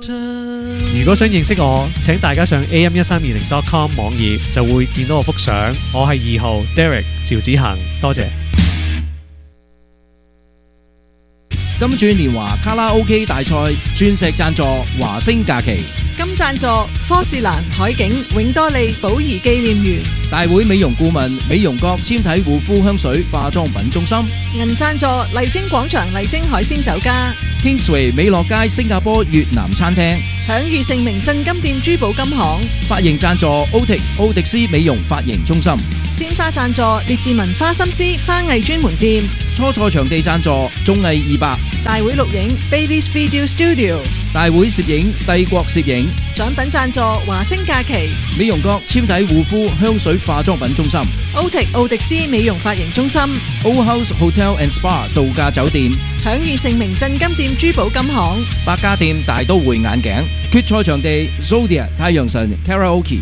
如果想認識我，請大家上 am1320.com 網頁就會見到我幅相。我係2號 Derek 趙子恒，多謝。 金鑽年華卡拉 OK 大賽鑽石贊助華星假期， 金贊助科士蘭海景永多利寶儀紀念園， 大會美容顧問美容閣纖體護膚香水化妝品中心， 銀贊助麗晶廣場麗晶海鮮酒家， Kingsway 美樂街新加坡越南餐廳， 享譽盛名鎮金店珠寶金行， 髮型贊助 OTIC 奧迪斯美容髮型中心， 鮮花贊助列治文花心思花藝專門店， 初賽場地贊助綜藝200， 大會錄影 Bailey's Video Studio， 大會攝影帝國攝影， 獎品贊助華星假期， 美容閣纖體護膚香水化妝品中心， OTIC 奧迪斯美容髮型中心， Old House Hotel and Spa 度假酒店， 享譽盛名鎮金店珠寶金行， 百家店大都會眼鏡，決賽場地 Zodia 太陽神 Karaoke。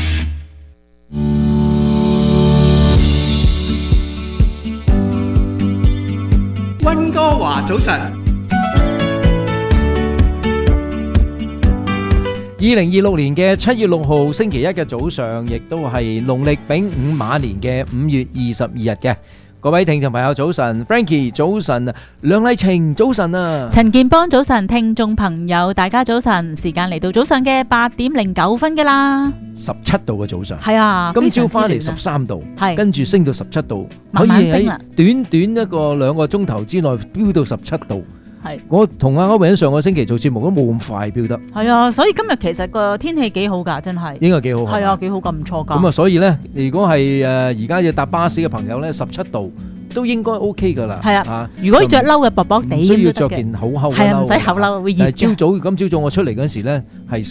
溫哥華早晨 ，2026年嘅7月6號星期一嘅早上，亦都係農曆丙午馬年嘅5月22日嘅。各位聽眾朋友早晨 ，Frankie 早晨，梁麗晴早晨啊， 陳健邦早晨，聽眾朋友大家早晨，時間嚟到早上嘅8點09分㗎啦 ，17度嘅早上， 係啊， 今朝翻嚟13度， 係跟住升到17度， 慢慢升啦， 可以喺短一個2個鐘頭之內飆到17度。 係， 我同阿歐偉上個星期做節目都冇咁快飆得。 係啊，所以今日其實個天氣幾好㗎，真係。應該幾好。係啊，幾好㗎，唔錯㗎。 咁啊，所以咧，如果係而家要搭巴士嘅朋友咧，17度都應該 OK 㗎啦。係啊，如果着褸嘅薄薄地，唔需要着件好厚嘅褸。係啊，唔使厚褸會熱嘅。今朝早我出嚟嗰時咧係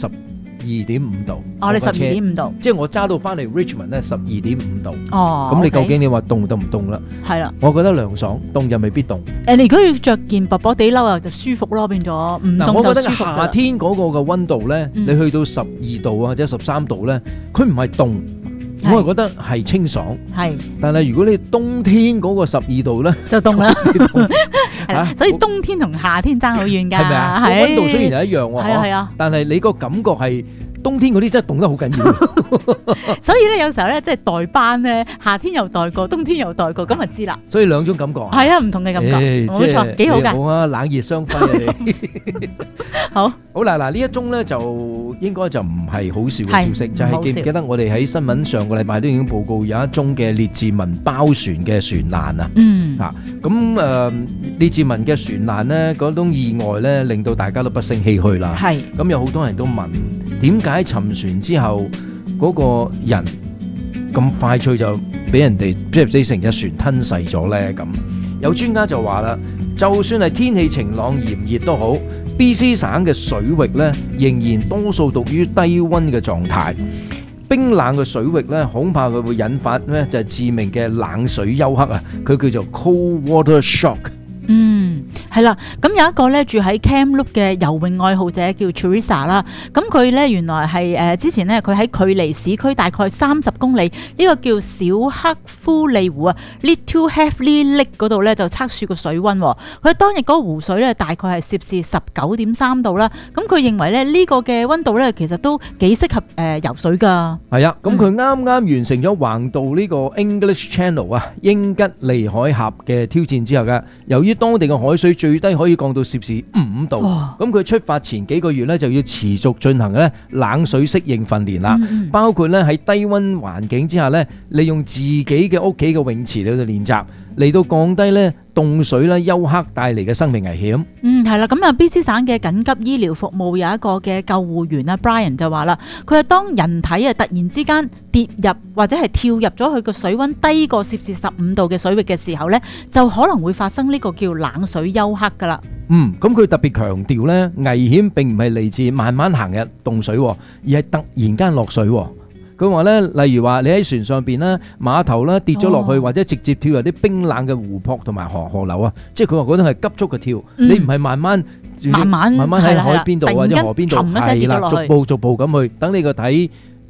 12.5度。哦，你12.5度。即係我揸到翻嚟 Richmond 咧12.5度。哦。咁你究竟你話凍唔凍啦？係啦。我覺得涼爽，凍又未必凍。你如果要着件薄薄地褸啊，就舒服咯，變咗唔凍就舒服。我覺得夏天嗰個嘅溫度咧，你去到12度啊或者13度咧，佢唔係凍，我係覺得係清爽。係。但係如果你冬天嗰個12度咧，就凍啦。係啦，所以冬天同夏天爭好遠㗎。係咪啊？個溫度雖然係一樣喎，係啊，但係你個感覺係。冬天嗰啲真係凍得好緊要，所以咧有時候咧即係代班咧，夏天又代過，冬天又代過，咁就知啦。所以兩種感覺係啊，唔同嘅感覺，冇錯，幾好㗎。好啊，冷熱相輝啊你。好啦，嗱呢一宗咧就應該就唔係好笑嘅消息，就係記唔記得我哋喺新聞上個禮拜都已經報告有一宗嘅列治文包船嘅船難啊。嗯。嚇，咁列治文嘅船難咧嗰種意外咧，令到大家都不勝唏噓啦。係。咁有好多人都問點解？喺沉船之後，嗰個人咁快脆就俾人哋即係成隻船吞噬咗呢？咁有專家就話啦，就算係天氣晴朗炎熱都好 ，BC 省嘅水域呢，仍然多數屬於低溫嘅狀態。冰冷嘅水域呢，恐怕佢會引發咩就係致命嘅冷水休克啊！佢叫做 cold water shock。係啦，咁有一個咧住喺 Kamloops 嘅游泳愛好者叫 Teresa 啦，咁佢咧原來係之前咧佢喺距離市區大概30公里呢個叫小克夫利湖啊 Little Heafly Lake 嗰度咧就測試個水溫，佢當日嗰個湖水咧大概係攝氏19.3度啦，咁佢認為咧呢個嘅溫度咧其實都幾適合游水㗎。係啊，咁佢啱啱完成咗橫渡呢個 English Channel 啊英吉利海峽嘅挑戰之後嘅，由於當地嘅海水最低可以降到攝氏5度，咁佢出發前幾個月咧就要持續進行咧冷水適應訓練啦，包括咧喺低溫環境之下咧，利用自己嘅屋企嘅泳池嚟到練習，嚟到降低咧凍水咧休克帶嚟嘅生命危險。係啦，咁啊 BC 省嘅緊急醫療服務有一個嘅救護員啊 Brian 就話啦，佢係當人體啊突然之間跌入或者係跳入咗佢個水溫低過攝氏15度嘅水域嘅時候咧，就可能會發生呢個叫冷水休克噶啦。咁佢特別強調咧，危險並唔係嚟自慢慢行入凍水，而係突然間落水。佢話咧，例如話你喺船上邊啦、碼頭啦跌咗落去，或者直接跳入啲冰冷嘅湖泊同埋河流啊，即係佢話嗰種係急速嘅跳，你唔係慢慢喺海邊度或者河邊度，係啦，逐步咁去，等你個體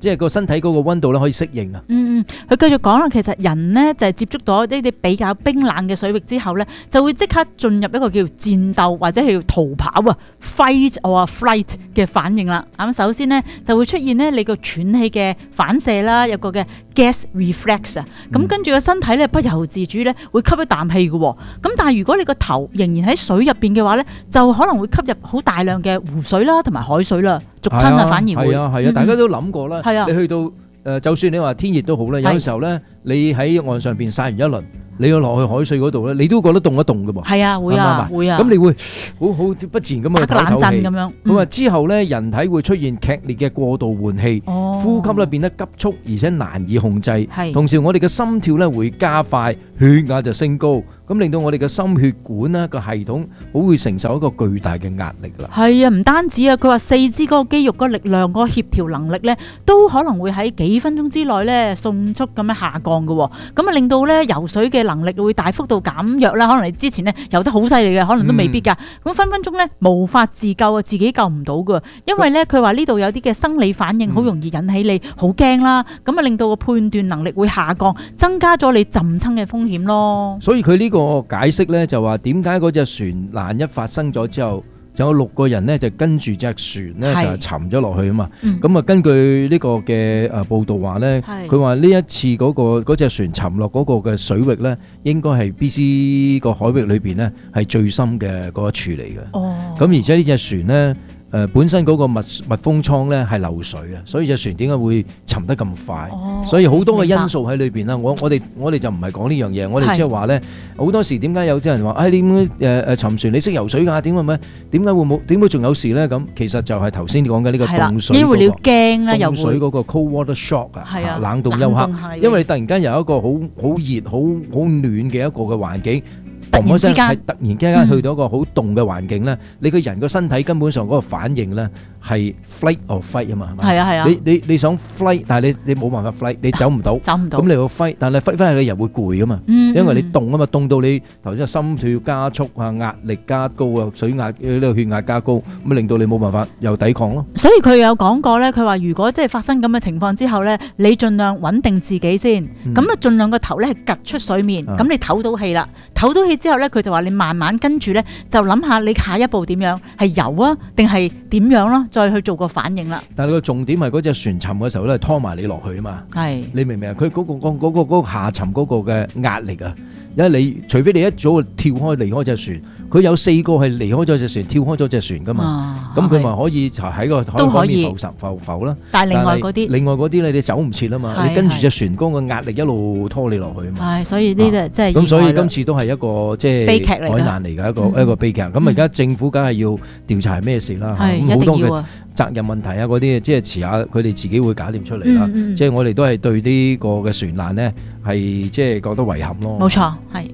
即係個身體嗰個溫度咧可以適應啊。 佢繼續講啦，其實人呢就係接觸到呢啲比較冰冷嘅水域之後呢，就會即刻進入一個叫戰鬥或者係逃跑啊 fight or flight 嘅反應啦。咁首先呢，就會出現呢你個喘氣嘅反射啦，有個嘅 gas reflex 啊。咁跟住個身體咧不由自主咧會吸一啖氣嘅。咁但係如果你個頭仍然喺水入邊嘅話呢，就可能會吸入好大量嘅湖水啦，同埋海水啦，逐親啊，反而會係啊，大家都諗過啦。你去到就算你話天熱都好啦，有時候咧，你喺岸上邊曬完一輪，你要落去海水嗰度咧，你都覺得凍一凍嘅噃。係啊，會啊，會啊。咁你會好不自然咁去唞唞氣咁樣。咁啊之後咧，人體會出現劇烈嘅過度換氣，呼吸咧變得急促，而且難以控制。同時我哋嘅心跳咧會加快，血壓就升高。咁令到我哋嘅心血管咧個系統好會承受一個巨大嘅壓力啦。係啊，唔單止啊，佢話四肢嗰個肌肉嗰個力量、嗰個協調能力咧，都可能會喺幾分鐘之內咧迅速咁樣下降嘅。咁啊，令到咧游水嘅能力會大幅度減弱啦。可能你之前咧游得好犀利嘅，可能都未必㗎。咁分分鐘咧無法自救啊，自己救唔到㗎。因為咧佢話呢度有啲嘅生理反應，好容易引起你好驚啦。咁啊，令到個判斷能力會下降，增加咗你浸親嘅風險咯。所以佢呢個解釋咧就話點解嗰隻船難一發生咗之後，就有6個人咧就跟住隻船咧就沉咗落去啊嘛。咁啊，根據呢個嘅報道話咧，佢話呢一次嗰隻船沉落嗰個嘅水域咧，應該係 BC 個海域裏邊咧係最深嘅嗰一處嚟嘅。咁而且呢隻船咧本身嗰個密封艙咧係漏水啊，所以隻船點解會沉得咁快？所以好多嘅因素喺裏邊啦。我哋就唔係講呢樣嘢，我哋即係話咧，好多時點解有啲人話，點解沉船你識游水㗎？點會仲有事咧？咁其實就係頭先講嘅呢個凍水，因為你要驚啦，凍水嗰個 cold water shock 啊，冷凍休克，因為你突然間有一個好熱、好暖嘅一個嘅環境。突然之間去到一個好凍嘅環境咧，你個人個身體根本上嗰個反應咧係 flight or fight 啊嘛，係啊係啊。你想 flight， 但係你冇辦法 flight， 你走唔到。咁你個 fight， 但係 fight 翻嚟你人會攰啊嘛，因為你凍啊嘛，凍到你頭先心跳加速啊，壓力加高啊，水壓呢個血壓加高，咁令到你冇辦法又抵抗咯。所以佢有講過咧，佢話如果即係發生咁嘅情況之後咧，你盡量穩定自己先，咁啊盡量個頭咧係趌出水面，咁你唞到氣啦，唞到氣之後咧，佢就話你慢慢跟住咧，就諗下你下一步點樣，係游啊定係點樣咯，再去做個反應啦。但係個重點係嗰隻船沉嘅時候咧，拖埋你落去啊嘛。係，你明唔明啊？佢嗰個下沉嗰個嘅壓力啊，因為你除非你一早跳開離開隻船，佢有4個係離開咗隻船，跳開咗隻船噶嘛。咁佢咪可以就喺個海方面浮啦。但係另外嗰啲你走唔切啊嘛，你跟住隻船嗰個壓力一路拖你落去啊嘛。係，所以呢啲即係咁，所以今次都係一個即係悲劇嚟嘅，海難嚟嘅一個悲劇。咁而家政府梗係要調查係咩事啦。咁好多嘅責任問題啊，嗰啲即係遲下佢哋自己會搞掂出嚟啦。即係我哋都係對呢個嘅船難呢係即係覺得遺憾咯。冇錯，係。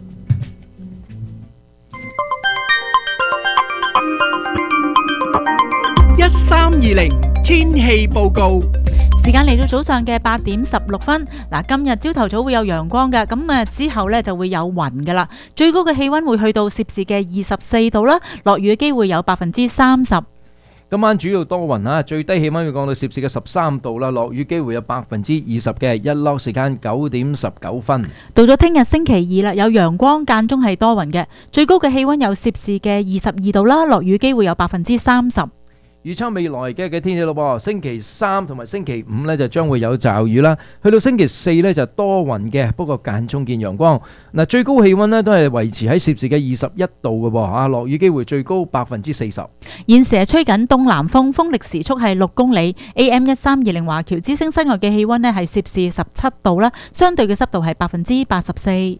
1320天氣報告。 時間嚟到早上嘅8點16分。嗱，今日朝頭早會有陽光嘅，咁之後呢就會有雲噶啦。最高嘅氣溫會去到攝氏嘅24度啦，落雨嘅機會有30%。 今晚主要多雲啊，最低氣溫會降到攝氏嘅13度啦，落雨機會有20%嘅，日落時間9點19分。 到咗聽日星期二啦，有陽光間中係多雲嘅，最高嘅氣溫有攝氏嘅22度啦，落雨機會有30%。 預測未來嘅天氣咯噃，星期3同埋星期5呢就將會有驟雨啦，去到星期4呢就多雲嘅，不過間中見陽光。嗱，最高氣溫呢都係維持喺攝氏嘅21度嘅噃嚇，落雨機會最高40%。 現時係吹緊東南風，風力時速係6公里。AM1320華僑之聲室外嘅氣溫呢係攝氏17度啦，相對嘅濕度係84%。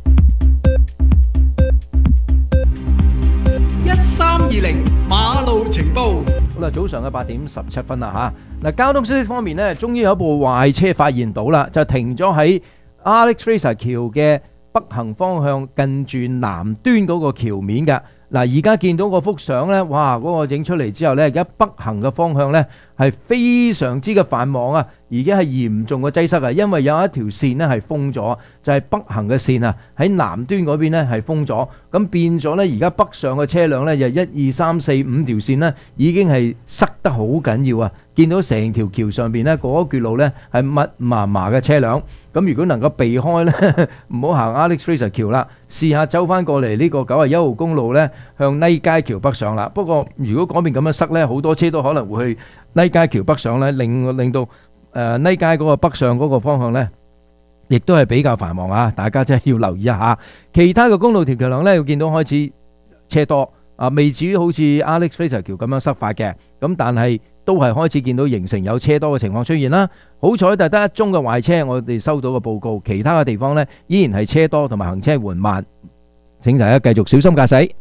1320馬路情報。 好啦，早上嘅8點17分啦嚇。嗱，交通消息方面呢，終於有一部壞車發現到啦，就停咗喺 Alex Fraser 橋嘅北行方向近住南端嗰個橋面嘅。嗱，而家見到個幅相呢，哇！嗰個影出嚟之後呢，而家北行嘅方向呢係非常之嘅繁忙啊， 而家係嚴重嘅擠塞啊，因為有一條線呢係封咗，就係北行嘅線啊，喺南端嗰邊呢係封咗，咁變咗呢，而家北上嘅車輛呢，就1、2、3、4、5條線呢已經係塞得好緊要啊！見到成條橋上邊呢嗰段路呢係密麻麻嘅車輛，咁如果能夠避開呢，唔好行 Alex Fraser 橋啦，試下走翻過嚟呢個91號公路呢，向尼街橋北上啦。不過如果嗰邊咁樣塞呢，好多車都可能會去尼街橋北上呢，令到尼街嗰個北上嗰個方向呢，亦都係比較繁忙啊！大家真係要留意一下。其他嘅公路條橋梁呢，要見到開始車多啊，未至於好似 Alex Fraser 橋咁樣塞法嘅，咁但係都係開始見到形成有車多嘅情況出現啦。好彩就得一宗嘅壞車，我哋收到嘅報告，其他嘅地方呢，依然係車多同埋行車緩慢，請大家繼續小心駕駛。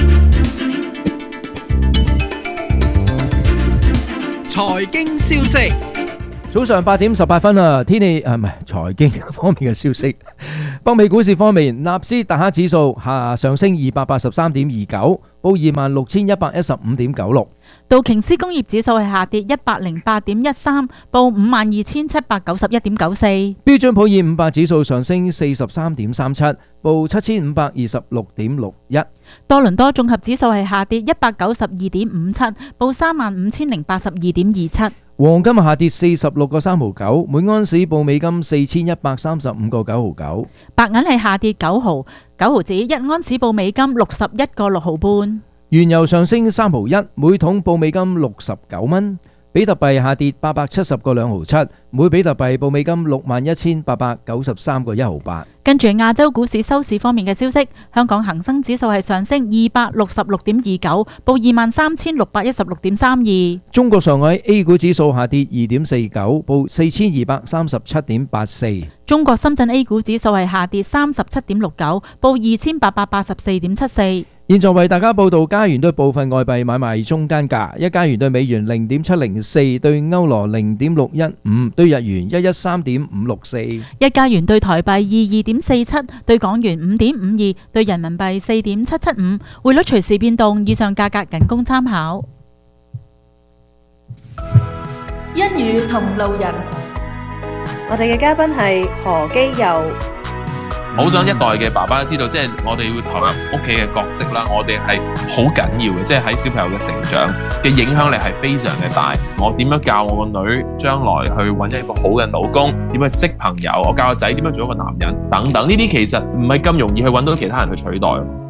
財經消息， 早上8點18分啊，天氣唔係財經方面嘅消息。北美股市方面，納斯達克指數上升283.29，報26,115.96。 道瓊斯工業指數係下跌108.13，報52,791.94。 標準普爾500指數上升43.37，報7,526.61。 多倫多綜合指數係下跌192.57，報35,082.27。 黃金下跌46個3毫9，每安士報美金4,135個9毫9。 白銀係下跌9毫子，一安士報美金61個6毫半。 原油上升3毫1，每桶報美金69蚊。比特幣下跌870個2毫7，每比特幣報美金61,893個1毫8。 跟住亞洲股市收市方面嘅消息，香港恒生指數係上升266.29，報23,616.32。 中國上海 A 股指數下跌2.49，報4,237.84。 中國深圳 A 股指數係下跌37.69，報2,884.74。 現在為大家報道加元對部分外幣買賣中間價：一加元對美元0.704，對歐羅0.615，對日元113.564。 一加元對台幣22.47，對港元5.52，對人民幣4.775。匯率隨時變動，以上價格僅供參考。 一語同路人，我哋嘅嘉賓係何基佑。 好想一代嘅爸爸知道，即係我哋會投入屋企嘅角色啦，我哋係好緊要嘅，即係喺小朋友嘅成長嘅影響力係非常嘅大。我點樣教我個女將來去揾一個好嘅老公，點樣識朋友，我教個仔點樣做一個男人等等，呢啲其實唔係咁容易去揾到其他人去取代。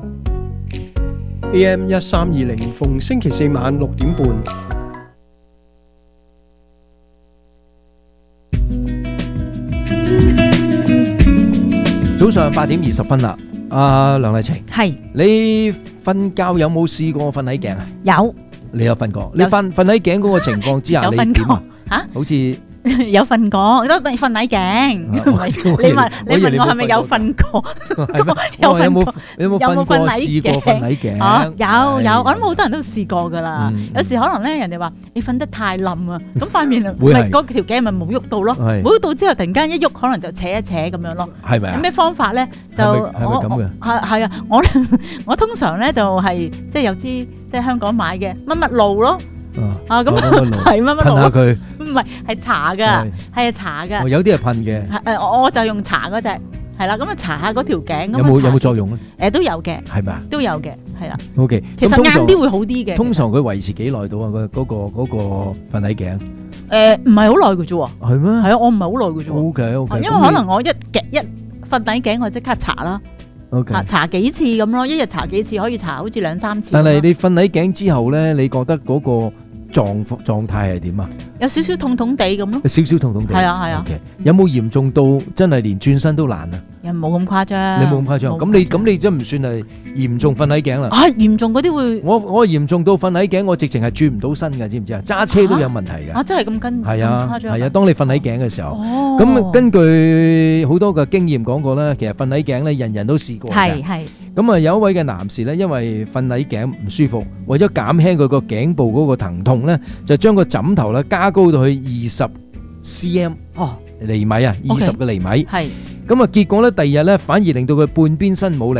AM 1320逢星期四晚6點半。 早上8點20分啦，梁麗晴， 係你瞓覺有冇試過瞓喺頸啊？ 有， 你有瞓過？你瞓喺頸嗰個情況之下，你點啊？嚇，好似有瞓過，都瞓喺頸。你問我係咪有瞓過？有冇瞓過？試過瞓喺頸？有，我諗好多人都試過噶啦。有時可能咧，人哋話你瞓得太冧啊，咁塊面咪嗰條頸咪冇喐到咯，冇喐到之後突然間一喐，可能就扯一扯咁樣咯。係咪啊？有咩方法咧？就係啊，我通常咧就係即係有支即係香港買嘅乜乜露咯。咁係乜乜露？噴下佢，唔係係搽噶，係搽噶。 有啲係噴嘅。 我就用搽嗰隻，係啦。咁啊搽下嗰條頸， 有冇作用咧？ 都有嘅， 係咪啊？ 都有嘅，係啦。 OK， 其實晏啲會好啲嘅。通常佢維持幾耐到啊？嗰個瞓喺頸？ 唔係好耐嘅啫喎。 係咩？ 係啊，我唔係好耐嘅啫喎。 OK， 因為可能我一瞓喺頸，我即刻搽啦。 Okay. 搽幾次咁咯，一日搽幾次可以搽好似2-3次。 但係你瞓喺頸之後咧，你覺得嗰個狀態係點啊？ 有少少痛痛地咁咯。 少少痛痛地。係啊。 Okay. 有冇嚴重到真係連轉身都難啊？ 又冇咁誇張。 你冇咁誇張。咁你真唔算係嚴重瞓喺頸啦。 嚴重嗰啲會。 我嚴重到瞓喺頸，我直情係轉唔到身㗎，知唔知啊？揸車都有問題㗎。 真係咁誇張。 係啊，當你瞓喺頸嘅時候。咁根據好多嘅經驗講過啦，其實瞓喺頸咧，人人都試過嘅。係。咁啊，有一位嘅男士咧，因為瞓喺頸唔舒服，為咗減輕佢個頸部嗰個疼痛咧，就將個枕頭咧加高到去20 cm 厘米啊，20個厘米。係。咁啊，結果咧，第二日咧反而令到佢半邊身冇力，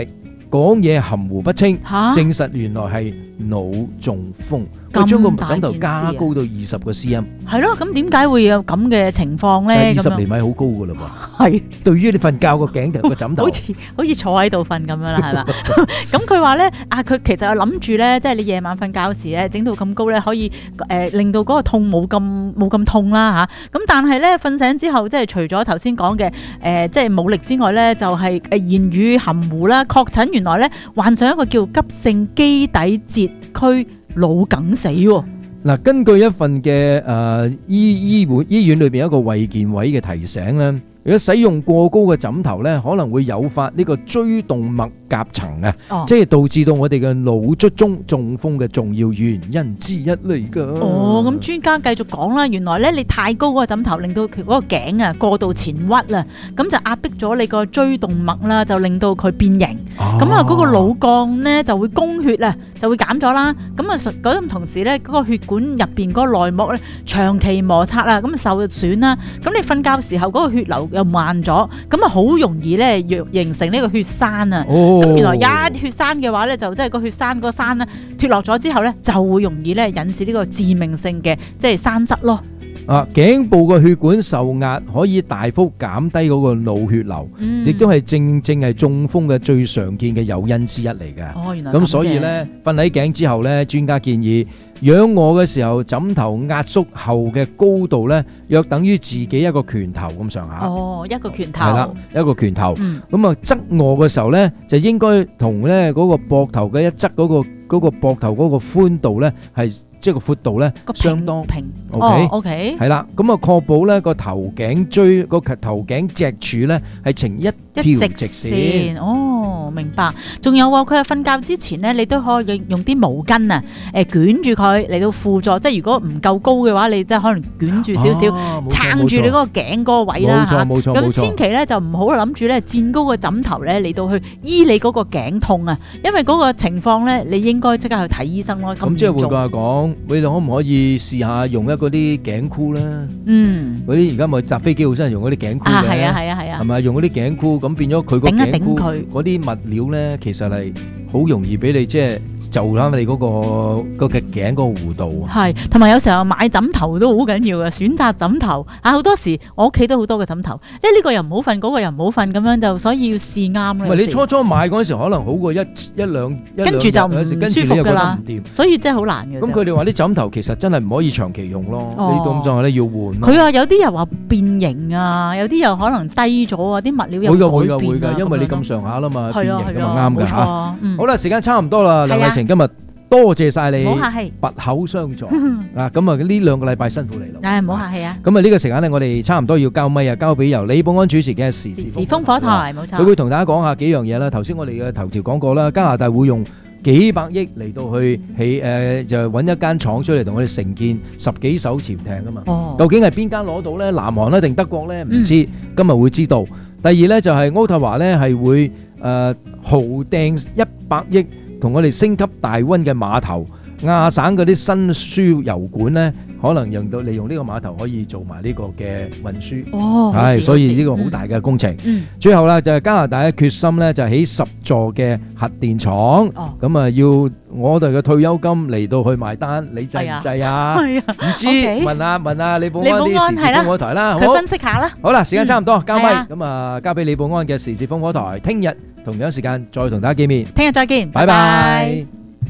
講嘢含糊不清，證實原來係腦中風。佢將個枕頭加高到20個 cm。係咯，咁點解會有咁嘅情況咧 ？20厘米好高噶啦噃。 係。對於你瞓覺個頸頭個枕頭， 好似坐喺度瞓咁樣啦，係嘛？咁佢話咧，佢其實有諗住咧，即係你夜晚瞓覺時咧，整到咁高咧，可以令到嗰個痛冇咁痛啦嚇。咁但係咧，瞓醒之後，即係除咗頭先講嘅即係冇力之外咧，就係言語含糊啦。確診原來咧患上一個叫急性基底節區腦梗死喎。 嗱，根據一份嘅醫院裏邊一個衛健委嘅提醒咧，如果使用過高嘅枕頭咧，可能會誘發呢個椎動脈夾層啊，即係導致到我哋嘅腦卒中中風嘅重要原因之一嚟噶。 咁專家繼續講啦，原來咧你太高嗰個枕頭，令到佢嗰個頸啊過度前屈啦，咁就壓迫咗你個椎動脈啦，就令到佢變形。咁啊嗰個腦幹咧就會供血啊，就會減咗啦。咁啊嗰陣同時咧，嗰個血管入邊嗰個內膜咧長期摩擦啊，咁受損啦。咁你瞓覺時候嗰個血流又慢咗，咁啊好容易咧形成呢個血栓啊。咁原來一血栓嘅話咧，就即係個血栓個栓咧脫落咗之後咧，就會容易咧引致呢個致命性嘅即係栓塞咯。 頸部個血管受壓可以大幅減低嗰個腦血流，亦都係正係中風嘅最常見嘅誘因之一嚟嘅。 原來咁所以咧，瞓喺頸之後咧，專家建議仰臥嘅時候，枕頭壓縮後嘅高度咧，約等於自己一個拳頭咁上下。 一個拳頭。 係啦，一個拳頭。咁啊，側臥嘅時候咧，就應該同咧嗰個膊頭嘅一側嗰個膊頭嗰個寬度咧係。即係個闊度咧，相當平。OK，係啦，咁啊確保咧個頭頸椎個頭頸脊柱咧係呈一條直線。 明白。仲有佢係瞓覺之前咧，你都可以用啲毛巾啊，捲住佢嚟到輔助。即係如果唔夠高嘅話，你即係可能捲住少少，撐住你嗰個頸嗰個位啦嚇。 冇錯。 咁千祈咧就唔好諗住咧墊高個枕頭咧嚟到去醫你嗰個頸痛啊，因為嗰個情況咧你應該即刻去睇醫生咯。 咁即係換句話講。你哋可唔可以試下用一嗰啲頸箍咧？嗰啲而家咪搭飛機好多人用嗰啲頸箍嘅。係啊。係咪用嗰啲頸箍？咁變咗佢個頸箍嗰啲物料咧，其實係好容易俾你即係就翻你嗰個嘅頸嗰個弧度。係， 同埋有時候買枕頭都好緊要嘅，選擇枕頭啊！好多時我屋企都好多嘅枕頭，呢個又唔好瞓，嗰個又唔好瞓，咁樣就所以要試啱咯。 唔係你初買嗰陣時可能好過一兩， 跟住就唔舒服㗎啦。所以真係好難嘅。 咁佢哋話啲枕頭其實真係唔可以長期用咯，你咁就係咧要換。 佢話有啲人話變形啊，有啲又可能低咗啊，啲物料又改變啊。會㗎， 因為你咁上下啦嘛，變形咁啊啱㗎嚇。好啦，時間差唔多啦，梁麗晴今日多謝晒你， 唔好客氣， 拔口相助啊！咁啊，呢2個禮拜辛苦你咯。 唔好客氣啊！ 咁啊，呢個時間咧，我哋差唔多要交咪啊，交俾由李寶安主持嘅時事風火台，冇錯。 佢會同大家講下幾樣嘢啦。頭先我哋嘅頭條講過啦，加拿大會用幾百億嚟到去起就揾一間廠出嚟同我哋承建10幾艘潛艇啊嘛。究竟係邊間攞到咧？南韓咧定德國咧？唔知，今日會知道。第二咧就係渥太華咧係會豪掟100億。同我哋升級大溫嘅碼頭，亞省嗰啲新輸油管咧，可能利用呢個碼頭可以做埋呢個嘅運輸。所以呢個好大嘅工程。最後啦，就係加拿大嘅決心咧，就起10座嘅核電廠。咁啊，要我哋嘅退休金嚟到去埋單，你制唔制啊？唔知問下李寶安啲時事風火台啦，好， 佢分析下啦。 好啦，時間差唔多，交咪咁啊，交俾李寶安嘅時事風火台，聽日同樣時間再同大家見面， 聽日再見， 拜拜。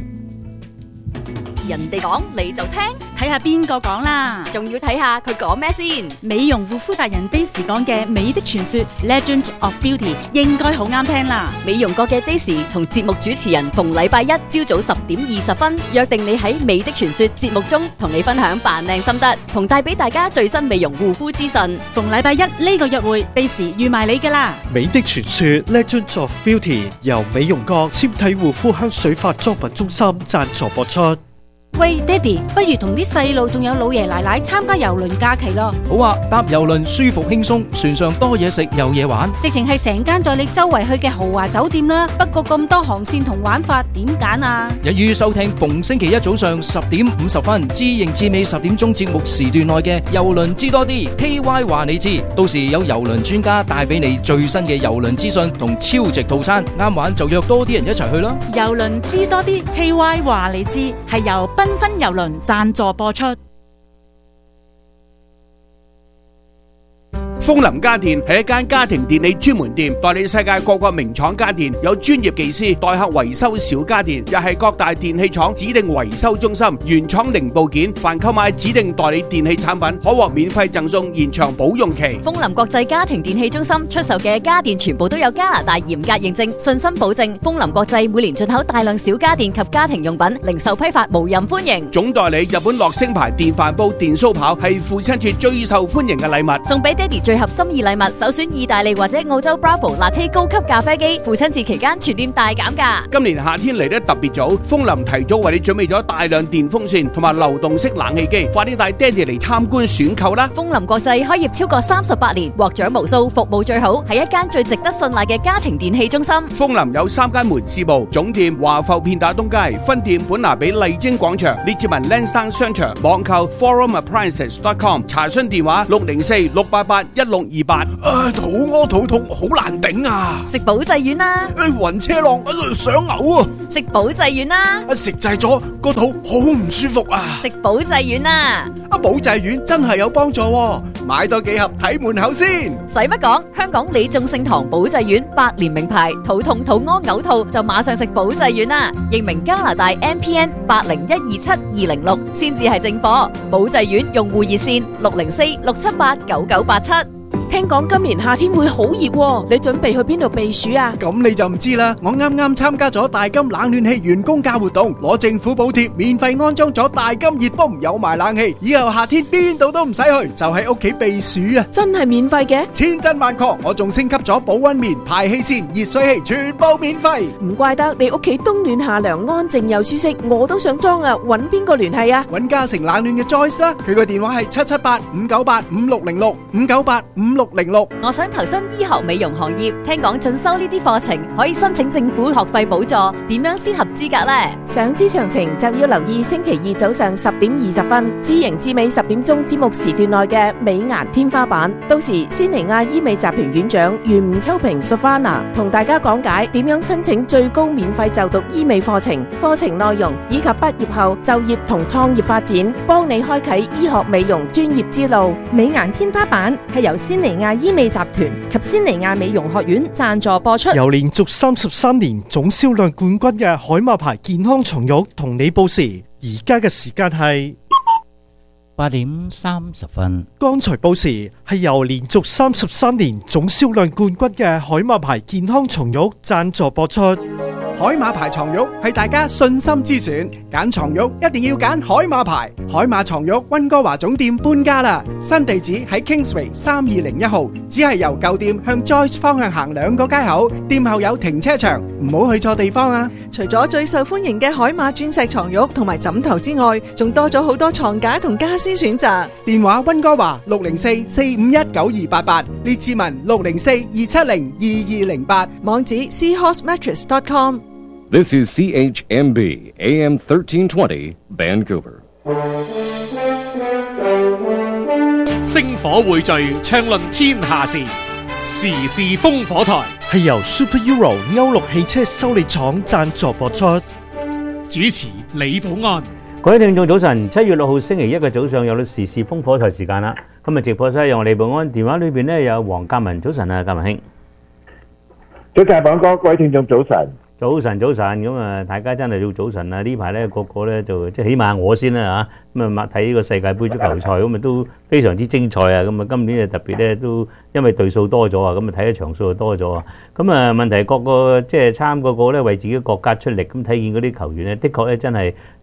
人哋講你就聽， 睇下邊個講啦， 仲要睇下佢講咩先。 美容護膚達人 Daisy 講嘅《美的傳說》Legend of Beauty 應該好啱聽啦。 美容國嘅 Daisy 同節目主持人逢禮拜一朝早10:20約定你喺《美的傳說》節目中同你分享扮靚心得，同帶俾大家最新美容護膚資訊。 逢禮拜一呢個約會 Daisy 預埋你㗎啦。 《美的傳說》Legend of Beauty 由美容國纖體護膚香水化妝品中心贊助播出。 喂，爹哋，不如同啲細路仲有老爺奶奶參加郵輪假期咯。 好啊，搭郵輪舒服輕鬆，船上多嘢食有嘢玩， 直情係成間載你周圍去嘅豪華酒店啦。不過咁多航線同玩法，點揀啊？ 一於收聽逢星期一早上10:50知型知尾10點鐘節目時段內嘅郵輪知多啲 KY 話你知，到時有郵輪專家帶俾你最新嘅郵輪資訊同超值套餐，啱玩就約多啲人一齊去啦。 郵輪知多啲 KY 話你知係由繽紛郵輪贊助播出。 風林家電係一間家庭電器專門店，代理世界各個名廠家電，有專業技師代客維修小家電，又係各大電器廠指定維修中心，原廠零部件，凡購買指定代理電器產品，可獲免費贈送延長保用期。 風林國際家庭電器中心出售嘅家電全部都有加拿大嚴格認證，信心保證。風林國際每年進口大量小家電及家庭用品，零售批發無任歡迎。 總代理日本樂星牌電飯煲、電酥刨係父親節最受歡迎嘅禮物， 送俾爹哋最合心意禮物，首選意大利或者澳洲 Bravo Latte 高級咖啡機，父親節期間全店大減價。 今年夏天嚟得特別早，風林提早為你準備咗大量電風扇同埋流動式冷氣機，快啲帶爹哋嚟參觀選購啦！ 風林國際開業超過38年，獲獎無數，服務最好，係一間最值得信賴嘅家庭電器中心。 風林有3間門市部，總店華埠片打東街，分店本拿比麗晶廣場，列治文 Lansdowne 商場，網購 forumappliances.com， 查詢電話604-688-1628。 肚屙肚痛好難頂啊！ 食保濟丸啦！ 暈車浪想嘔啊！ 食保濟丸啦！ 食滯咗個肚好唔舒服啊！ 食保濟丸啦！ 保濟丸真係有幫助喎，買多幾盒睇門口先。 使乜講？香港李眾聖堂保濟丸100年名牌，肚痛肚屙嘔吐就馬上食保濟丸啦！認明加拿大 MPN 80127206先至係正貨。保濟丸用戶熱線604-678-9987。 聽講今年夏天會好熱喎，你準備去邊度避暑啊？ 咁你就唔知啦，我啱啱參加咗大金冷暖氣員工價活動，攞政府補貼，免費安裝咗大金熱泵，有埋冷氣，以後夏天邊度都唔使去，就喺屋企避暑啊！ 真係免費嘅？ 千真萬確，我仲升級咗保溫棉、排氣扇、熱水器，全部免費。 唔怪得你屋企冬暖夏涼，安靜又舒適，我都想裝啊！搵邊個聯繫啊？ 搵嘉誠冷暖嘅 Joyce 啦，佢個電話係778-598-5606，598-5606。 我想投身醫學美容行業，聽講進修呢啲課程可以申請政府學費補助，點樣先合資格呢？ 想知詳情就要留意星期二早上10:20，知型知美10點鐘節目時段內嘅美顏天花板。到時仙尼亞醫美集團院長袁吳秋平 Sofana 同大家講解點樣申請最高免費就讀醫美課程、課程內容以及畢業後就業同創業發展，幫你開啟醫學美容專業之路。 美顏天花板係由仙尼亞醫美集團及仙尼亞美容學院贊助播出。 由連續33年總銷量冠軍嘅海馬牌健康床褥同你報時，而家嘅時間係 8:30。 剛才報時係由連續33年總銷量冠軍嘅海馬牌健康床褥贊助播出。 海馬牌床褥係大家信心之選，揀床褥一定要揀海馬牌。海馬床褥溫哥華總店搬家啦，新地址喺 Kingsway 3201號，只係由舊店向 Joyce 方向行2個街口，店後有停車場，唔好去錯地方啊！ 除咗最受歡迎嘅海馬鑽石床褥同埋枕頭之外，仲多咗好多床架同家私選擇。 電話溫哥華604-451-9288，列治文604-270-2208， 網址 seahorsemattress.com。 This is CHMB AM 1320 Vancouver。 星火匯聚，暢論天下事，時事烽火台係由 Super Euro 歐陸汽車修理廠贊助播出。 主持李寶安。 各位聽眾早晨，7月6號星期一嘅早上有咗時事烽火台時間啦。今日直播室有我李寶安，電話裏邊咧有黃嘉文。早晨啊，嘉文兄。 早晨，寶哥，各位聽眾早晨。 早晨，咁啊，大家真係要早晨啊！呢排咧個個咧就即係起碼我先啦嚇，咁啊睇呢個世界盃足球賽咁啊都非常之精彩啊！咁啊今年就特別咧都因為隊數多咗啊，咁啊睇嘅場數就多咗啊！咁啊問題個個即係參個個咧為自己國家出力，咁睇見嗰啲球員咧，的確咧真係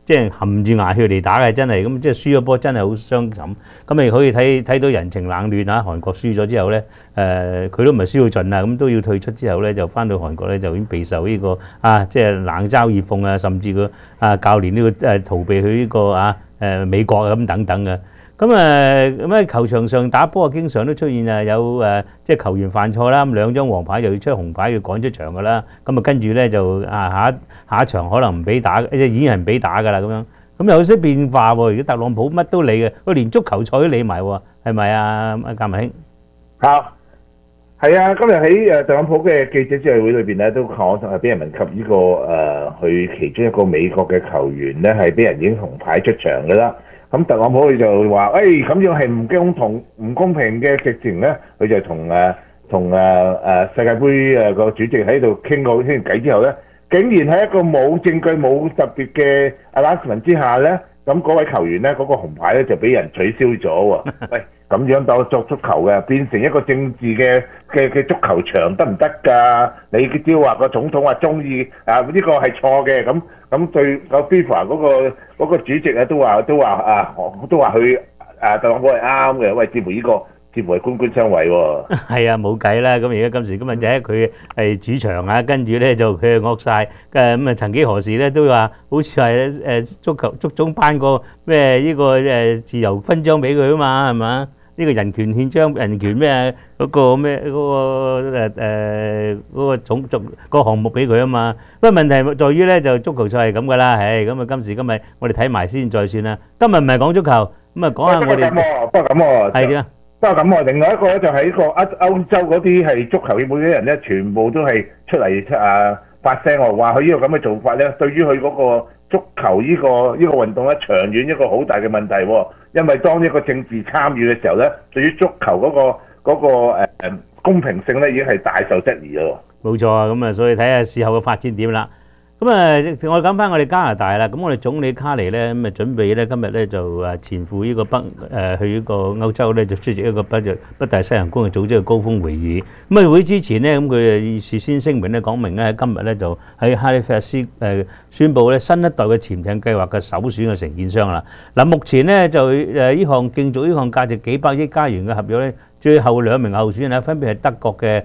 即係含住牙血嚟打嘅，真係咁即係輸咗波真係好傷感。咁你可以睇到人情冷暖啊！韓國輸咗之後咧，佢都唔係輸到盡啊，咁都要退出之後咧，就翻到韓國咧就已經備受呢個即係冷嘲熱諷啊，甚至個教練呢個逃避去呢個美國啊咁等等嘅。咁喺球場上打波啊，經常都出現有即係球員犯錯啦，咁2張黃牌又要出紅牌要趕出場噶啦，咁跟住咧就下一場可能唔俾打，即係已經係唔俾打噶啦咁樣。咁有啲變化喎，如果特朗普乜都理嘅，佢連足球賽都理埋喎，係咪啊？嘉文兄？ 係啊，今日喺特朗普嘅記者招待會裏邊咧，都可能係俾人問及呢個佢其中一個美國嘅球員咧，係俾人已經紅牌出場嘅啦。咁特朗普佢就話：咁樣係唔公平嘅直情咧，佢就同世界盃個主席喺度傾完偈之後咧，竟然喺一個冇證據冇特別嘅 announcement 之下咧，咁嗰位球員咧嗰個紅牌咧就俾人取消咗喎。喂，咁樣當作足球嘅，變成一個政治嘅足球場得唔得㗎？你只要話個總統話中意呢個係錯嘅，咁對個 FIFA 嗰個主席啊都話佢特朗普係啱嘅。喂，似乎呢個似乎係官官相衛喎。係啊，冇計啦。咁而家今時今日就係佢係主場啊，跟住咧就佢係惡晒。咁曾幾何時咧都話好似係足總頒個咩呢個自由勳章俾佢啊嘛，係嘛？呢個人權憲章、人權咩嗰個咩嗰個種族個項目俾佢啊嘛。不過問題在於咧，就足球賽係咁噶啦，咁啊今時今日我哋睇埋先再算啦。今日唔係講足球，咁啊講下我哋。不過咁喎，係點啊？不過咁喎，另外一個咧就係呢個歐洲嗰啲係足球協會啲人咧，全部都係出嚟發聲喎，話佢呢個咁嘅做法咧，對於佢嗰個足球呢個運動咧，長遠一個好大嘅問題喎。因為當一個政治參與嘅時候咧，對於足球嗰個公平性咧，已經係大受質疑咯。冇錯啊，咁啊，所以睇下事後嘅發展點啦。咁啊，我哋講翻我哋加拿大啦。咁我哋總理卡尼咧，咁啊準備咧今日咧就前赴呢個去呢個歐洲咧，就出席一個北大西洋公約組織嘅高峰會議。咁啊會之前咧，咁佢事先聲明咧講明咧，今日咧就喺哈利法斯宣布咧新一代嘅潛艇計劃嘅首選嘅承建商啦。嗱，目前咧就呢項競逐呢項價值幾百億加元嘅合約咧，最後2名候選人分別係德國嘅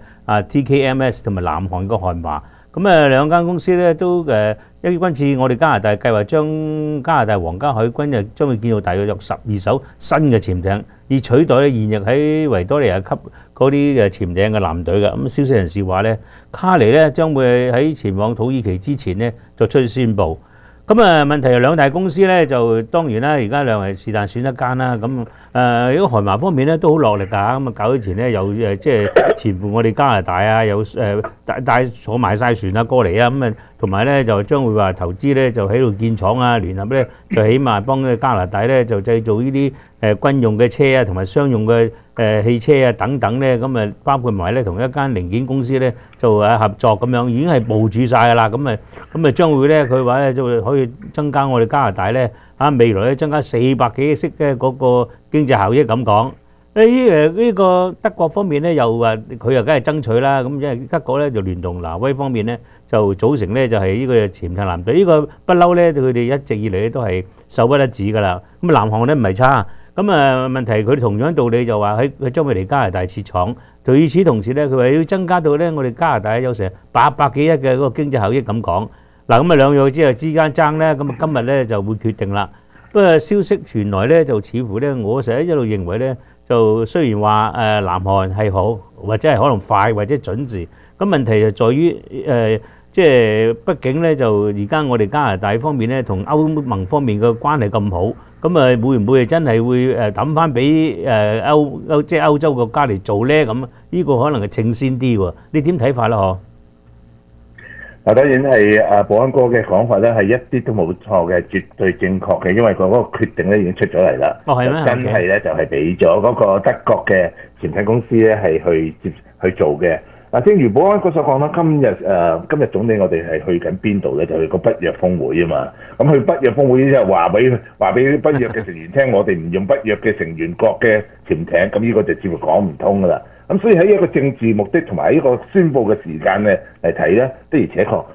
TKMS 同埋南韓嘅韓華。咁兩間公司咧都今次我哋加拿大計劃將加拿大皇家海軍將會建造大約12艘新嘅潛艇，以取代咧現役喺維多利亞級嗰啲潛艇嘅艦隊嘅。咁消息人士話咧，卡尼咧將會喺前往土耳其之前咧作出宣佈。咁問題係兩大公司咧就當然啦，而家兩係是但選一間啦。咁如果韓華方面咧都好落力㗎，咁搞之前咧又即係前赴我哋加拿大啊，有帶坐埋晒船啊過嚟啊，咁同埋咧就將會話投資咧就喺度建廠啊，聯合咧就起碼幫加拿大咧就製造呢啲軍用嘅車啊，同埋商用嘅汽車啊等等咧，咁包括埋咧同一間零件公司咧就合作咁樣，已經係部署晒㗎啦。咁將會咧佢話咧就會可以增加我哋加拿大咧未來咧增加400幾億嘅嗰個經濟效益咁講。呢個德國方面咧又話佢又梗係爭取啦，咁因為德國咧就聯同挪威方面咧就組成咧就係呢個潛艇艦隊，呢個不嬲咧佢哋一直以嚟咧都係手不得止㗎啦。咁南韓咧唔係差，咁問題佢同樣道理就話佢將會嚟加拿大設廠，與此同時咧佢話要增加到咧我哋加拿大有成800幾億嘅嗰個經濟效益咁講。嗱咁兩樣之間爭咧，咁今日咧就會決定啦。不過消息傳來咧就似乎咧，我成日一路認為咧。就雖然話南韓係好，或者係可能快或者準時，咁問題就在於即係畢竟咧就而家我哋加拿大方面咧同歐盟方面嘅關係咁好，咁會唔會真係會抌翻俾即係歐洲國家嚟做咧？咁呢個可能係稱先啲喎，你點睇法啦？嗬？嗱，當然係保安哥嘅講法咧，係一啲都冇錯嘅，絕對正確嘅，因為嗰個決定咧已經出咗嚟啦。哦，係咩？真係咧就係俾咗嗰個德國嘅潛艇公司咧係去做嘅。嗱，正如保安哥所講啦，今日總理我哋係去緊邊度咧？就去個北約峰會啊嘛。咁去北約峰會之後話俾北約嘅成員聽，我哋唔用北約嘅成員國嘅潛艇，咁呢個就似乎講唔通噶啦。咁所以喺一個政治目的同埋一個宣佈嘅時間咧嚟睇咧，的而且確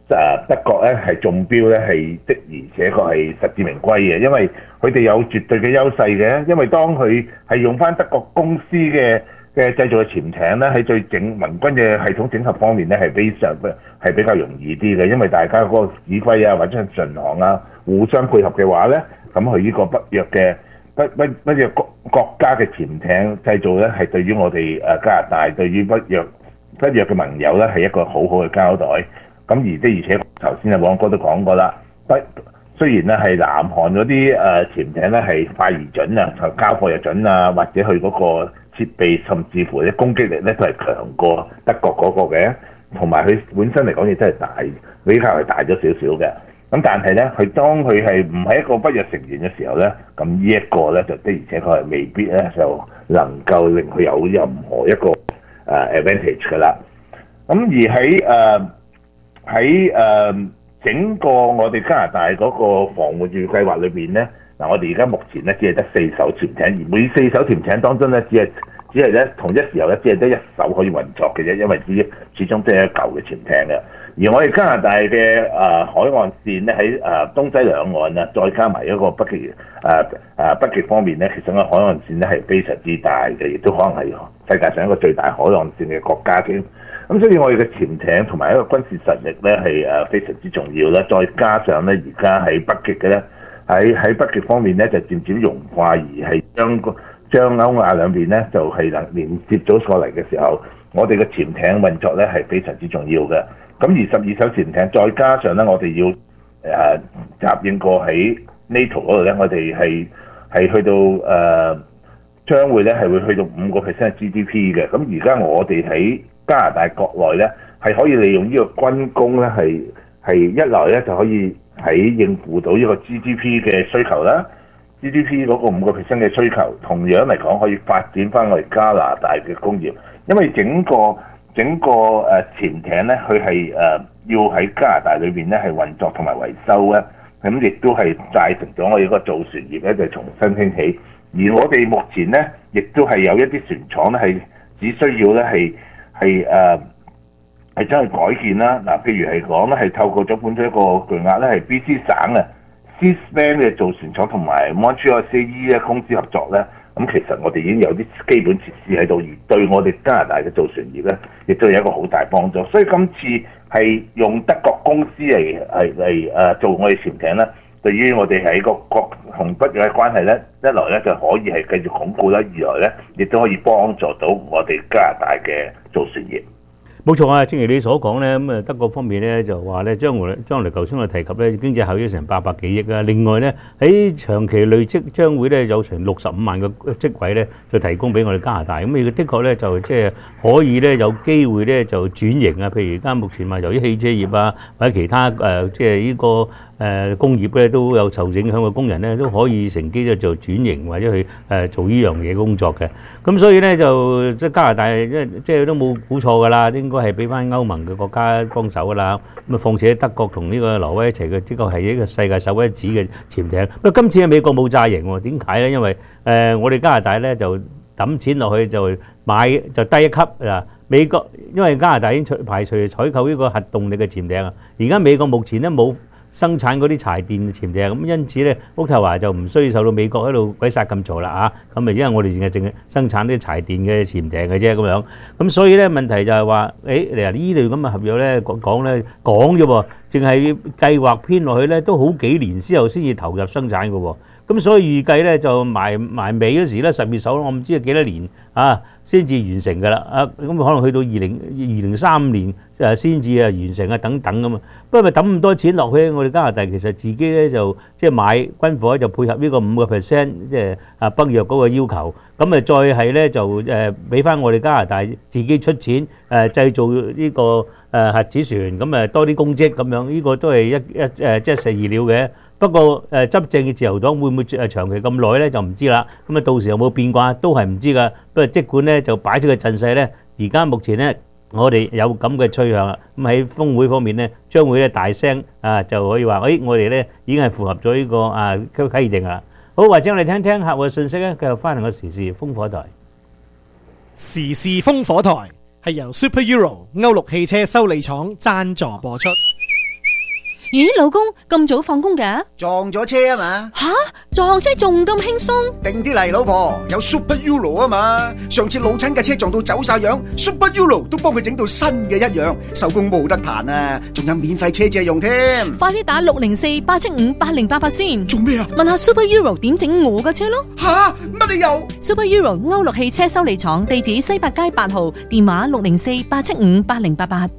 德國咧係中標咧係的而且確係實至名歸嘅，因為佢哋有絕對嘅優勢嘅，因為當佢係用翻德國公司嘅製造嘅潛艇咧，喺最盟軍嘅系統整合方面咧係比較容易啲嘅，因為大家嗰個指揮啊或者係巡航啊互相配合嘅話咧，咁佢呢個北約嘅北約國家嘅潛艇製造咧係對於我哋加拿大對於北約嘅盟友咧係一個好好嘅交代。咁而且頭先黃哥都講過啦，雖然咧係南韓嗰啲潛艇咧係快而準啊，交貨又準啊，或者佢嗰個設備甚至乎啲攻擊力咧都係強過德國嗰個嘅，同埋佢本身嚟講亦真係大，比較係大咗少少嘅。咁但係咧，佢當佢係唔係一個北約成員嘅時候咧，咁呢一個咧就的而且確係未必咧就能夠令佢有任何一個advantage 㗎啦。咁而喺整個我哋加拿大嗰個防護預計劃裏邊咧，嗱我哋而家目前咧只係得4艘潛艇，而每4艘潛艇當中咧只係咧同一時候咧只係得1艘可以運作嘅啫，因為始終都係一舊嘅潛艇嘅。而我哋加拿大嘅海岸線咧喺東西兩岸啊，再加埋一個北極方面咧，其實個海岸線咧係非常之大嘅，亦都可能係世界上一個最大海岸線嘅國家添。咁所以我哋嘅潛艇同埋一個軍事實力咧係非常之重要啦。再加上咧而家喺北極嘅咧喺北極方面咧就漸漸融化，而係將歐亞兩邊咧就係能連接咗過嚟嘅時候，我哋嘅潛艇運作咧係非常之重要嘅。咁而12艘潛艇再加上咧我哋要集應過喺 NATO 嗰度咧，我哋係去到將會咧係會去到5% GDP 嘅。咁而家我哋喺加拿大國內咧係可以利用呢個軍工咧係一來咧就可以喺應付到呢個 GDP 嘅需求啦 ，GDP 嗰個5% 嘅需求，同樣嚟講可以發展翻我哋加拿大嘅工業，因為整個潛艇咧佢係要喺加拿大裏邊咧係運作同埋維修咧，咁亦都係帶成咗我哋個造船業咧就重新興起，而我哋目前咧亦都係有一啲船廠咧係只需要咧係真係改建啦。嗱，譬如係講咧係透過咗本咗一個巨額咧係 BC 省嘅 Seaspan 嘅造船廠同埋 Montreal CE 咧公司合作咧，咁其實我哋已經有啲基本設施喺度，而對我哋加拿大嘅造船業咧，亦都有一個好大幫助。所以今次係用德國公司嚟做我哋潛艇咧，對於我哋喺個國同北約嘅關係咧，一來咧就可以係繼續鞏固啦，二來咧亦都可以幫助到我哋加拿大嘅造船業。 冇錯啊，正如你所講咧，咁啊德國方面咧就話咧將來頭先我提及咧經濟效益成800幾億啊，另外咧喺長期累積將會咧有成65萬個職位咧，就提供俾我哋加拿大。咁佢的確咧就即係可以咧有機會咧就轉型啊，譬如而家目前話由於汽車業啊或者其他即係呢個工業咧都有受影響嘅工人咧都可以乘機咧做轉型或者去做呢樣嘢工作嘅。咁所以咧就即係加拿大即係都冇估錯㗎啦，應該係俾翻歐盟嘅國家幫手㗎啦。咁啊，況且德國同呢個挪威一齊嘅，的確係一個世界首屈一指嘅潛艇。不過今次喺美國冇炸型喎，點解咧？因為我哋加拿大咧就抌錢落去就買就低一級啊。美國因為加拿大已經排除採購呢個核動力嘅潛艇啊，而家美國目前咧冇生產嗰啲柴電潛艇，咁因此咧，渥太華就唔需要受到美國喺度鬼殺咁嘈啦嚇。咁啊，因為我哋淨係生產啲柴電嘅潛艇嘅啫咁樣。咁所以咧問題就係話，你話呢類咁嘅合約咧講啫喎，淨係計劃編落去咧都好幾年之後先至投入生產嘅喎。咁所以預計咧就埋尾嗰時咧12艘，我唔知係幾多年啊先至完成㗎啦啊！咁可能去到2023年先至完成啊等等咁啊。不過咪抌咁多錢落去，我哋加拿大其實自己咧就即係買軍火就配合呢個5%，即係北約嗰個要求。咁啊再係咧就俾翻我哋加拿大自己出錢製造呢個核子船，咁多啲公職咁樣，呢個都係即係實意料嘅。不過執政嘅自由黨會唔會長期咁耐咧就唔知啦。咁啊到時有冇變卦都係唔知㗎。不過即管咧就擺出個陣勢咧，而家目前咧我哋有咁嘅趨向啦。咁喺峰會方面咧，將會咧大聲就可以話，我哋咧已經係符合咗呢個規定啦。好，或者我哋聽聽客戶嘅信息咧，繼續翻嚟個時事風火台。 時事風火台係由 Super Euro 歐陸汽車修理廠贊助播出。 咦，老公咁早放工㗎？ 撞咗車啊嘛！ 吓，撞車仲咁輕鬆？ 定啲嚟，老婆，有 Super Euro 啊嘛！上次老親嘅車撞到走晒樣 ，Super Euro 都幫佢整到新嘅一樣，手工冇得彈啊！仲有免費車借用添。 快啲打604-875-8088先。 做咩啊？ 問下 Super Euro 點整我嘅車咯。 吓，乜理由 ？Super Euro 歐陸汽車修理廠，地址西八街8號，電話604-875-8088。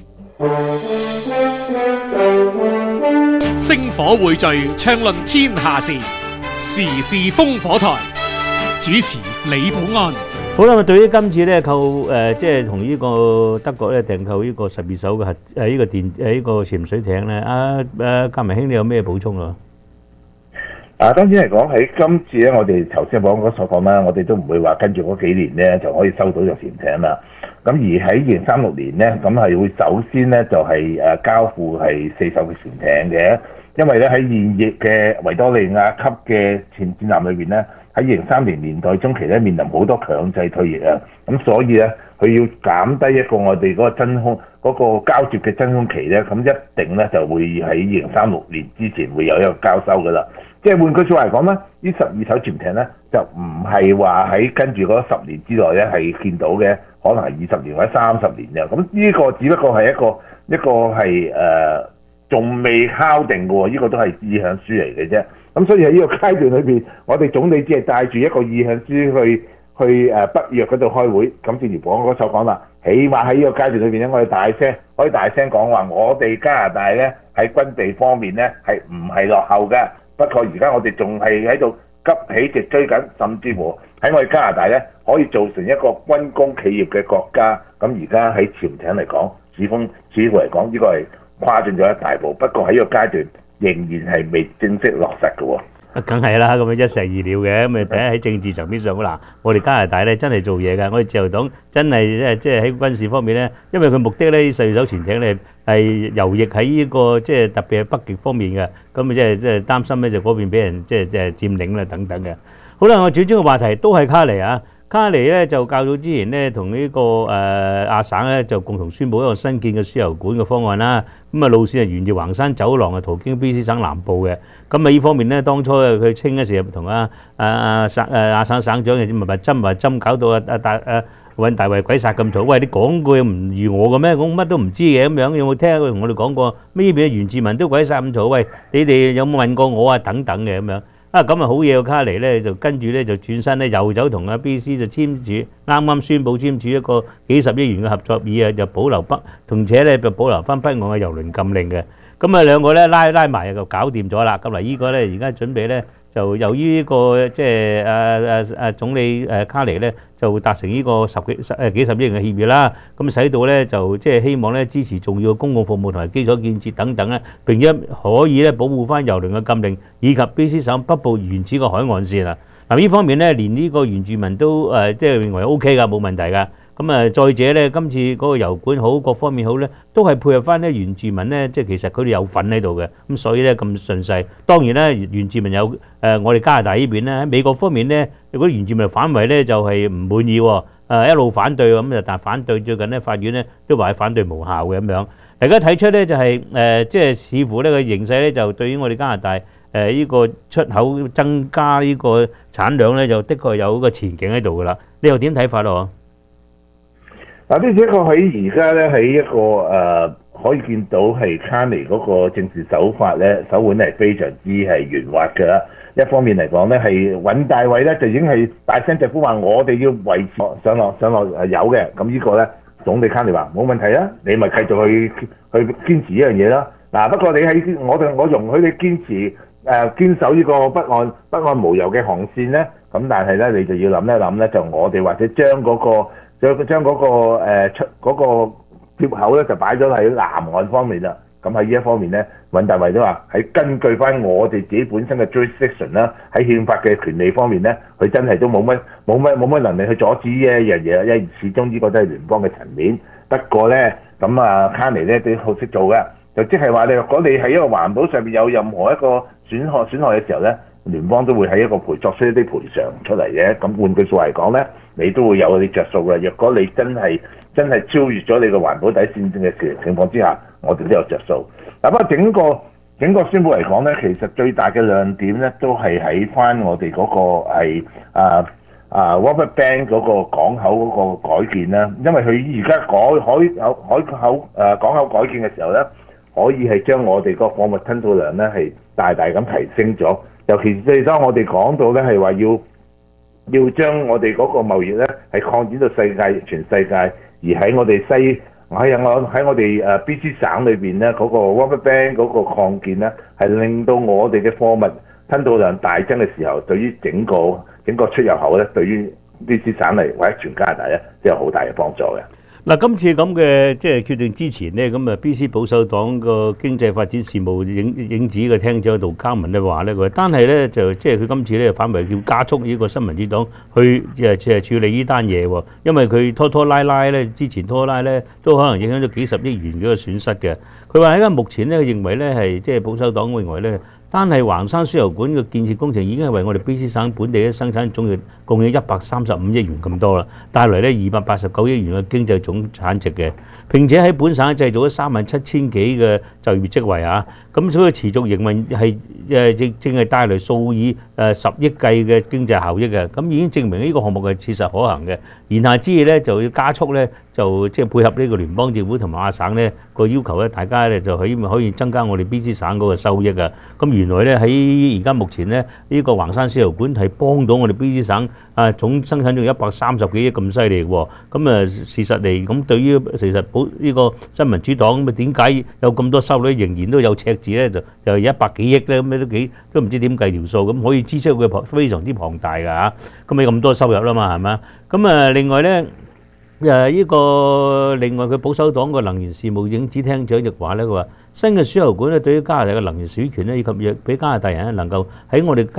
星火匯聚，暢論天下事，時事風火台。主持李寶安。 好啦，對於今次咧購即係同呢個德國咧訂購呢個12艘嘅呢個呢個潛水艇咧，嘉文兄你有咩補充啊？ 當然嚟講喺今次咧，我哋頭先講所講啦，我哋都唔會話跟住嗰幾年咧就可以收到隻潛艇啦。咁而喺2036年咧，咁係會首先咧就係交付係4艘嘅潛艇嘅，因為咧喺現役嘅維多利亞級嘅前戰艦裏邊咧，喺2030年代中期咧面臨好多強制退役啊，咁所以咧佢要減低一個我哋嗰個真空嗰個交接嘅真空期咧，咁一定咧就會喺2036年之前會有一個交收噶啦。即係換句説話嚟講咧，呢12艘潛艇咧就唔係話喺跟住嗰10年之內咧係見到嘅，可能係20年或者30年嘅。咁呢個只不過係一個係仲未敲定嘅喎，呢個都係意向書嚟嘅啫。咁所以喺呢個階段裏邊，我哋總理只係帶住一個意向書去北約嗰度開會。咁正如我嗰所講啦，起碼喺呢個階段裏邊咧，我哋可以大聲講話，我哋加拿大咧喺軍備方面咧係唔係落後嘅。不過而家我哋仲係喺度急起直追緊，甚至乎喺我哋加拿大咧可以做成一個軍工企業嘅國家。咁而家喺潛艇嚟講，似乎嚟講呢個係跨進咗一大步。不過喺呢個階段仍然係未正式落實嘅喎。 梗係啦，咁樣一石二鳥嘅。咁第一喺政治層面上嗱，我哋加拿大咧真係做嘢㗎，我哋自由黨真係即係喺軍事方面咧，因為佢目的咧12艘潛艇咧係游弋喺呢個即係特別係北極方面嘅，咁即係擔心咧就嗰邊俾人即係佔領啦等等嘅。好啦，我主張嘅話題都係卡尼啊。卡尼咧就較早之前咧同呢個亞省咧就共同宣布一個新建嘅輸油管嘅方案啦。咁啊路線係沿住橫山走廊，途經 BC 省南部嘅。咁啊呢方面咧當初佢稱嘅時候同亞省省長嘅密針搞到揾大衛鬼殺咁嘈。喂，你講句唔如我嘅咩？我乜都唔知嘅咁樣，有冇聽佢同我哋講過咩？邊嘅原住民都鬼殺咁嘈？喂，你哋有冇問過我啊？等等嘅咁樣。咁啊好嘢，卡尼咧就跟住咧就轉身咧又走同阿 BC 就簽署啱啱宣布簽署一個幾十億元嘅合作議啊，就保留同且咧就保留翻北岸嘅油輪禁令嘅。咁啊兩個咧拉埋就搞掂咗啦。咁嗱呢個咧而家準備咧就由於呢個即係總理卡尼咧就達成呢個幾十億元嘅協議啦。咁使到咧就即係希望咧支持重要嘅公共服務同埋基礎建設等等咧，並且可以咧保護翻油輪嘅禁令以及 BC 省北部原始嘅海岸線啊。嗱呢方面咧連呢個原住民都即係認為 OK 㗎，冇問題㗎。咁再者咧，今次嗰個油管好，各方面好咧，都係配合翻咧原住民咧，即係其實佢哋有份喺度嘅，咁所以咧咁順勢。當然咧，原住民有我哋加拿大呢邊咧，喺美國方面咧，如果原住民反為咧就係唔滿意喎，一路反對咁，但係反對最近咧法院咧都話係反對無效嘅咁樣。大家睇出咧就係即係似乎呢個形勢咧就對於我哋加拿大呢個出口增加呢個產量咧，就的確有個前景喺度噶啦。你又點睇法咯？ 嗱，呢一個喺而家咧喺一個可以見到係卡尼嗰個政治手法咧手腕係非常之係圓滑嘅啦。一方面嚟講咧係尹大偉咧就已經係大聲疾呼話我哋要維持上落係有嘅。咁呢個咧總理卡尼話冇問題啊，你咪繼續去堅持呢樣嘢啦。嗱，不過你喺我容許你堅守呢個北岸無油嘅航線咧，咁但係咧你就要諗一諗咧，就我哋或者將嗰個貼口咧就擺咗喺南岸方面啦。咁喺呢一方面咧，尹大維都話喺根據翻我哋自己本身嘅 jurisdiction 啦，喺憲法嘅權利方面咧，佢真係都冇乜能力去阻止呢一樣嘢，因為始終呢個都係聯邦嘅層面。不過咧，咁卡尼咧都好識做嘅，就即係話你如果你喺一個環保上面有任何一個損害嘅時候咧，聯邦都會喺一個作出一啲賠償出嚟嘅。咁換句説話嚟講咧，你都會有啲着數嘅。若果你真係超越咗你個環保底線嘅情況之下，我哋都有着數。嗱，不過整個整個宣佈嚟講咧，其實最大嘅亮點咧，都係喺翻我哋嗰個係Robert Bank 嗰個港口嗰個改建啦。因為佢而家港口改建嘅時候咧，可以係將我哋個貨物吞吐量咧係大大咁提升咗。尤其是當我哋講到咧係話要將我哋嗰個貿易咧係擴展到全世界，而喺我哋喺我哋BC 省裏邊咧，嗰個 Robert Bank 嗰個擴建咧，係令到我哋嘅貨物吞吐量大增嘅時候，對於整個出入口咧，對於BC 省嚟或者全加拿大咧，都有好大嘅幫助嘅。 嗱，今次咁嘅即係決定之前呢，咁啊 BC 保守黨個經濟發展事務影子嘅廳長杜卡文咧話咧，佢單係咧就即係佢今次咧反為叫加速呢個新民主黨去處理呢單嘢喎，因為佢拖拉咧，之前拖拉咧都可能影響咗幾十億元嘅個損失嘅。佢話喺家目前咧，佢認為咧係即係保守黨認為咧，單係橫山輸油管嘅建設工程已經係為我哋 BC 省本地嘅生產總值貢獻135億元咁多啦，帶來咧289億元嘅經濟總產值嘅，並且喺本省製造咗37000幾嘅就業職位啊，咁所以持續營運係正係帶來數以10億計嘅經濟效益嘅，咁已經證明呢個項目係切實可行嘅。言下之意咧，就要加速咧，就即係配合呢個聯邦政府同埋亞省咧個要求咧，大家咧就可以增加我哋 BC 省嗰個收益啊。咁原來咧喺而家目前咧呢個橫山輸油管係幫到我哋 BC 省總生產咗130幾億咁犀利喎。咁事實嚟咁對於事實呢個新民主黨咁點解有咁多收入仍然都有赤字咧？就100幾億咧，咁都唔知點計條數，咁可以支出佢非常之龐大㗎嚇。咁你咁多收入啦嘛，係咪？咁另外咧另外佢保守黨個能源事務影子廳長亦話咧，佢話新嘅輸油管咧對於加拿大嘅能源主權咧以及俾加拿大人咧能夠喺我哋